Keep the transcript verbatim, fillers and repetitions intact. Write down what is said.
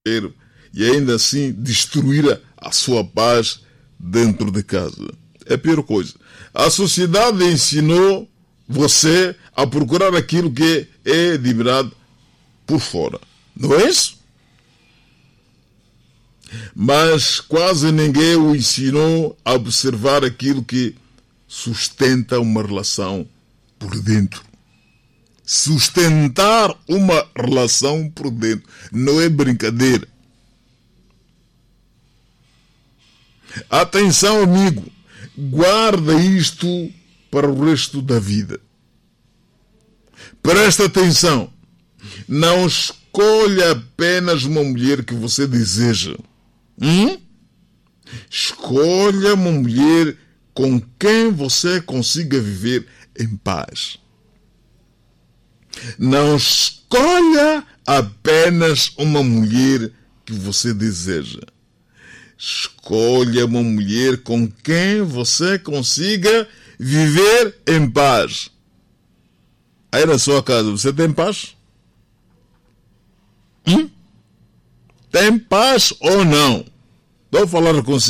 e ainda assim destruir a sua paz dentro de casa. É a pior coisa. A sociedade ensinou você a procurar aquilo que é admirado por fora. Não é isso? Mas quase ninguém o ensinou a observar aquilo que sustenta uma relação por dentro. Sustentar uma relação por dentro não é brincadeira. Atenção, amigo, guarda isto para o resto da vida. Presta atenção, não escolha apenas uma mulher que você deseja. Hum? Escolha uma mulher com quem você consiga viver em paz. Não escolha apenas uma mulher que você deseja. Escolha uma mulher com quem você consiga viver em paz. Aí na sua casa, você tem paz? Hum? Tem paz ou não? Estou a falar consigo.